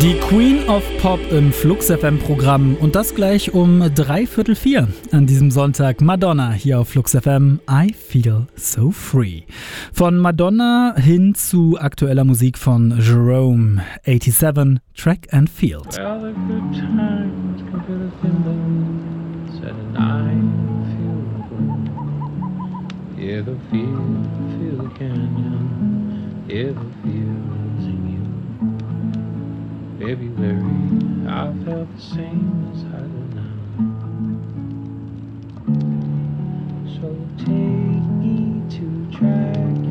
Die Queen of Pop im Flux FM Programm und das gleich um 3:45 an diesem Sonntag. Madonna hier auf Flux FM. I Feel So Free. Von Madonna hin zu aktueller Musik von Jerome 87, Track and Field. Well, the good times come to the feelings and I feel good. Yeah, the feel the canyon. Yeah, the feel's in you. February, I felt the same as I did